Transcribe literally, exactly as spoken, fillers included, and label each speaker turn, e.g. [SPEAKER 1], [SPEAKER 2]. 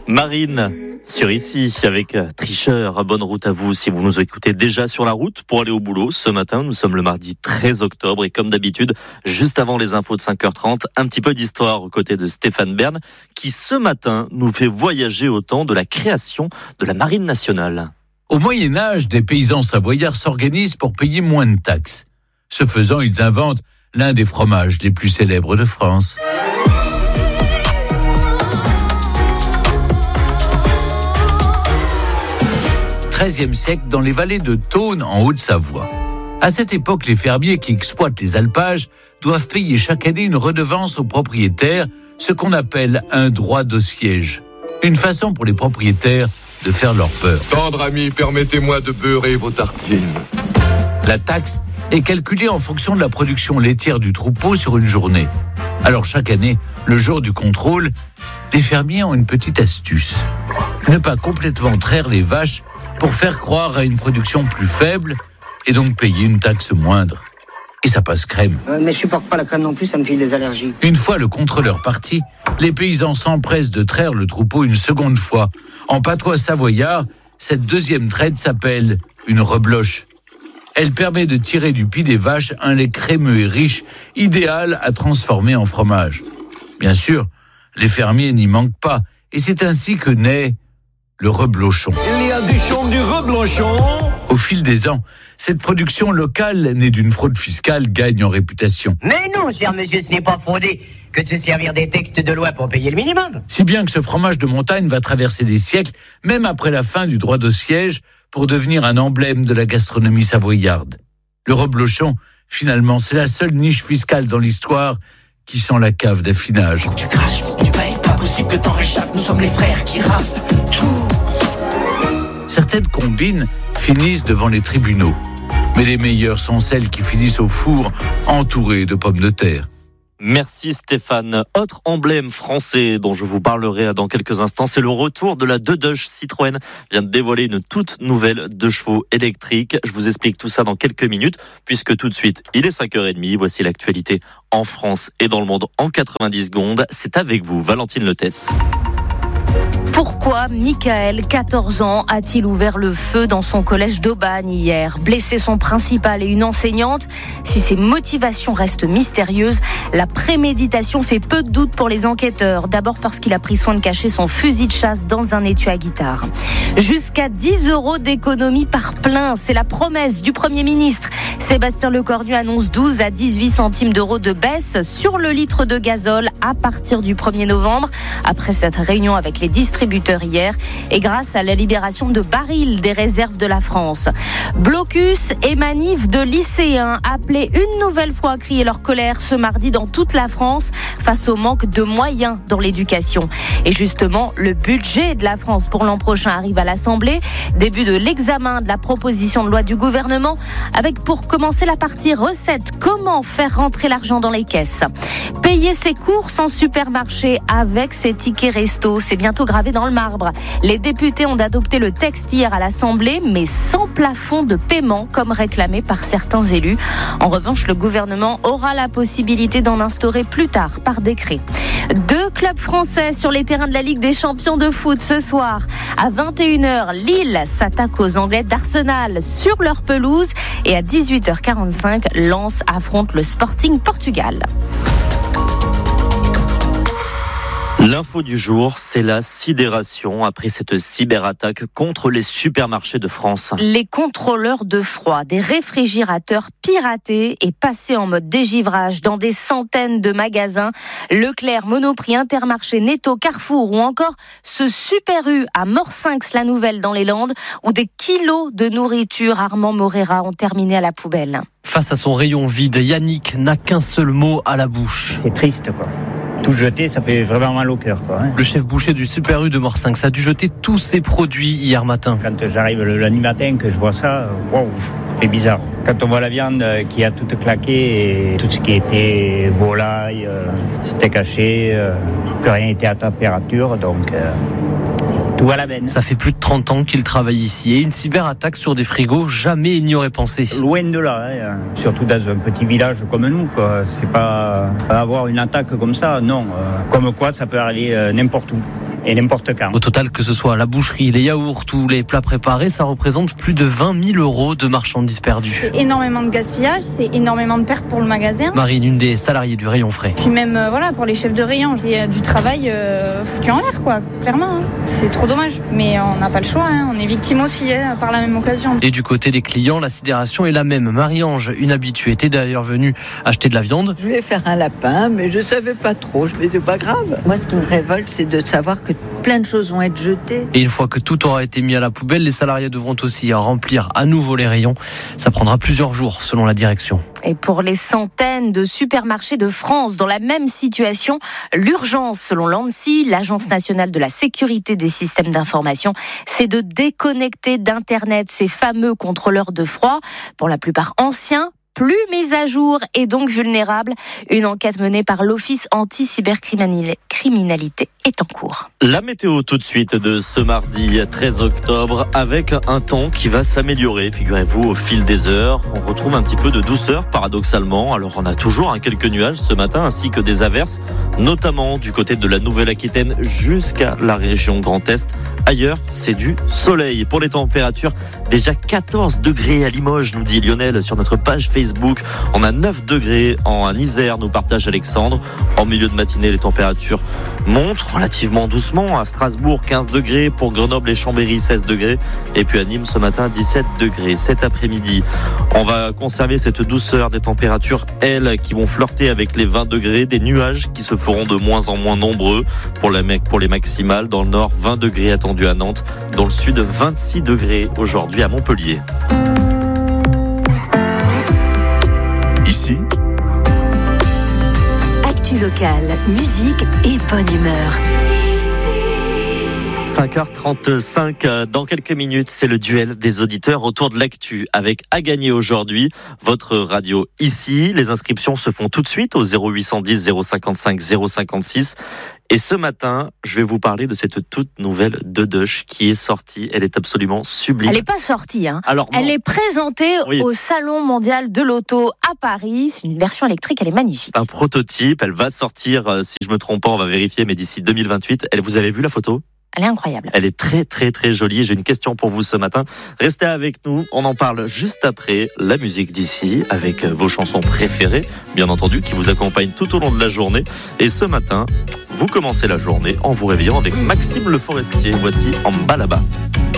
[SPEAKER 1] Marine, sur ici, avec Tricheur. Bonne route à vous si vous nous écoutez déjà sur la route pour aller au boulot. Ce matin, nous sommes le mardi treize octobre et comme d'habitude, juste avant les infos de cinq heures trente, un petit peu d'histoire aux côtés de Stéphane Bern qui ce matin nous fait voyager au temps de la création de la Marine nationale.
[SPEAKER 2] Au Moyen-Âge, des paysans savoyards s'organisent pour payer moins de taxes. Ce faisant, ils inventent l'un des fromages les plus célèbres de France. treizième siècle, dans les vallées de Thônes, en Haute-Savoie. À cette époque, les fermiers qui exploitent les alpages doivent payer chaque année une redevance aux propriétaires, ce qu'on appelle un droit de siège. Une façon pour les propriétaires de faire leur peur.
[SPEAKER 3] Tendre ami, permettez-moi de beurrer vos tartines.
[SPEAKER 2] La taxe est calculée en fonction de la production laitière du troupeau sur une journée. Alors chaque année, le jour du contrôle, les fermiers ont une petite astuce. Ne pas complètement traire les vaches pour faire croire à une production plus faible et donc payer une taxe moindre. Et ça passe crème.
[SPEAKER 4] Euh, mais je supporte pas la crème non plus, ça me fait des allergies.
[SPEAKER 2] Une fois le contrôleur parti, les paysans s'empressent de traire le troupeau une seconde fois. En patois savoyard, cette deuxième traite s'appelle une rebloche. Elle permet de tirer du pis des vaches un lait crémeux et riche, idéal à transformer en fromage. Bien sûr, les fermiers n'y manquent pas, et c'est ainsi que naît le reblochon.
[SPEAKER 5] Il y a du champ du reblochon.
[SPEAKER 2] Au fil des ans, cette production locale, née d'une fraude fiscale, gagne en réputation.
[SPEAKER 6] Mais non, cher monsieur, ce n'est pas fondé que de se servir des textes de loi pour payer le minimum.
[SPEAKER 2] Si bien que ce fromage de montagne va traverser les siècles, même après la fin du droit de siège, pour devenir un emblème de la gastronomie savoyarde. Le reblochon, finalement, c'est la seule niche fiscale dans l'histoire qui sent la cave d'affinage.
[SPEAKER 7] Tu craches, tu payes, pas possible que t'en réchappes, nous sommes les frères qui rappent tout.
[SPEAKER 2] Certaines combines finissent devant les tribunaux, mais les meilleures sont celles qui finissent au four, entourées de pommes de terre.
[SPEAKER 1] Merci Stéphane. Autre emblème français dont je vous parlerai dans quelques instants, c'est le retour de la deux Deux. Citroën vient de dévoiler une toute nouvelle deux chevaux électrique. Je vous explique tout ça dans quelques minutes, puisque tout de suite, il est cinq heures trente. Voici l'actualité en France et dans le monde en quatre-vingt-dix secondes. C'est avec vous, Valentine Letès.
[SPEAKER 8] Pourquoi Michael, quatorze ans, a-t-il ouvert le feu dans son collège d'Aubagne hier, blessé son principal et une enseignante? Si ses motivations restent mystérieuses, la préméditation fait peu de doute pour les enquêteurs. D'abord parce qu'il a pris soin de cacher son fusil de chasse dans un étui à guitare. Jusqu'à dix euros d'économie par plein, c'est la promesse du Premier ministre. Sébastien Lecornu annonce douze à dix-huit centimes d'euros de baisse sur le litre de gazole à partir du premier novembre. Après cette réunion avec les distributeurs hier et grâce à la libération de barils des réserves de la France. Blocus et manif de lycéens appelés une nouvelle fois à crier leur colère ce mardi dans toute la France face au manque de moyens dans l'éducation. Et justement, le budget de la France pour l'an prochain arrive à l'Assemblée. Début de l'examen de la proposition de loi du gouvernement avec pour commencer la partie recettes. Comment faire rentrer l'argent dans les caisses? Payer ses courses en supermarché avec ses tickets resto, c'est bientôt gravé dans le marbre. Les députés ont adopté le texte hier à l'Assemblée, mais sans plafond de paiement, comme réclamé par certains élus. En revanche, le gouvernement aura la possibilité d'en instaurer plus tard, par décret. Deux clubs français sur les terrains de la Ligue des champions de foot ce soir. À vingt et une heures, Lille s'attaque aux Anglais d'Arsenal sur leur pelouse. Et à dix-huit heures quarante-cinq, Lens affronte le Sporting Portugal.
[SPEAKER 1] L'info du jour, c'est la sidération après cette cyberattaque contre les supermarchés de France.
[SPEAKER 8] Les contrôleurs de froid des réfrigérateurs piratés et passés en mode dégivrage dans des centaines de magasins. Leclerc, Monoprix, Intermarché, Netto, Carrefour ou encore ce Super U à Morsinx-la-Nouvelle dans les Landes où des kilos de nourriture Armand Morera ont terminé à la poubelle.
[SPEAKER 9] Face à son rayon vide, Yannick n'a qu'un seul mot à la bouche.
[SPEAKER 10] C'est triste, quoi. Tout jeter, ça fait vraiment mal au cœur, quoi. Hein.
[SPEAKER 9] Le chef boucher du Super U de Morsinx a dû jeter tous ses produits hier matin.
[SPEAKER 10] Quand j'arrive le lundi matin, que je vois ça, waouh, ça fait bizarre. Quand on voit la viande qui a toute claqué et tout ce qui était volaille, euh, steak haché, euh, plus rien n'était à température, donc... Euh tout à la benne.
[SPEAKER 9] Ça fait plus de trente ans qu'il travaille ici et une cyberattaque sur des frigos, jamais il n'y aurait pensé.
[SPEAKER 10] Loin de là, hein. Surtout dans un petit village comme nous, quoi. C'est pas avoir une attaque comme ça, non. Comme quoi, ça peut aller n'importe où. et n'importe quand.
[SPEAKER 9] Au total, que ce soit la boucherie, les yaourts ou les plats préparés, ça représente plus de vingt mille euros de marchandises perdues.
[SPEAKER 11] C'est énormément de gaspillage, c'est énormément de pertes pour le magasin.
[SPEAKER 9] Marine, une des salariées du rayon frais.
[SPEAKER 11] Puis même euh, voilà, pour les chefs de rayon, c'est euh, du travail euh, foutu en l'air, quoi, clairement. Hein. C'est trop dommage, mais on n'a pas le choix, hein. On est victime aussi hein, par la même occasion.
[SPEAKER 9] Et du côté des clients, la sidération est la même. Marie-Ange, une habituée, était d'ailleurs venue acheter de la viande.
[SPEAKER 12] Je voulais faire un lapin, mais je savais pas trop, mais c'est pas grave. Moi, ce qui me révolte, c'est de savoir que plein de choses vont être jetées.
[SPEAKER 9] Et une fois que tout aura été mis à la poubelle, les salariés devront aussi remplir à nouveau les rayons. Ça prendra plusieurs jours, selon la direction.
[SPEAKER 8] Et pour les centaines de supermarchés de France dans la même situation, l'urgence, selon l'ANSSI, l'Agence nationale de la sécurité des systèmes d'information, c'est de déconnecter d'Internet ces fameux contrôleurs de froid, pour la plupart anciens, plus mis à jour et donc vulnérables. Une enquête menée par l'Office anti-cybercriminalité est en cours.
[SPEAKER 1] La météo tout de suite de ce mardi treize octobre avec un temps qui va s'améliorer, figurez-vous, au fil des heures. On retrouve un petit peu de douceur paradoxalement. Alors on a toujours hein, quelques nuages ce matin ainsi que des averses, notamment du côté de la Nouvelle-Aquitaine jusqu'à la région Grand Est. Ailleurs, c'est du soleil. Pour les températures, déjà quatorze degrés à Limoges, nous dit Lionel sur notre page Facebook. On a neuf degrés en Isère, nous partage Alexandre. En milieu de matinée, les températures montent relativement doucement. À Strasbourg, quinze degrés. Pour Grenoble et Chambéry, seize degrés. Et puis à Nîmes, ce matin, dix-sept degrés. Cet après-midi, on va conserver cette douceur des températures, elles, qui vont flirter avec les vingt degrés. Des nuages qui se feront de moins en moins nombreux pour, la, pour les maximales. Dans le nord, vingt degrés attendus à Nantes. Dans le sud, vingt-six degrés aujourd'hui à Montpellier.
[SPEAKER 13] Ici, actu locale, musique et bonne humeur.
[SPEAKER 1] cinq heures trente-cinq, dans quelques minutes, c'est le duel des auditeurs autour de l'actu avec à gagner aujourd'hui votre radio ici. Les inscriptions se font tout de suite au zéro huit cent dix zéro cinquante-cinq zéro cinquante-six. Et ce matin, je vais vous parler de cette toute nouvelle Dedoche qui est sortie. Elle est absolument sublime.
[SPEAKER 8] Elle n'est pas sortie, hein.
[SPEAKER 1] Alors,
[SPEAKER 8] elle est présentée oui. au Salon mondial de l'auto à Paris. C'est une version électrique, elle est magnifique.
[SPEAKER 1] C'est un prototype, elle va sortir, si je me trompe pas, on va vérifier, mais d'ici deux mille vingt-huit. Elle, vous avez vu la photo ?
[SPEAKER 8] Elle est incroyable.
[SPEAKER 1] Elle est très très très jolie. J'ai une question pour vous ce matin. Restez avec nous. On en parle juste après la musique d'ici avec vos chansons préférées, bien entendu, qui vous accompagnent tout au long de la journée. Et ce matin, vous commencez la journée en vous réveillant avec Maxime Le Forestier. Voici En bas là-bas.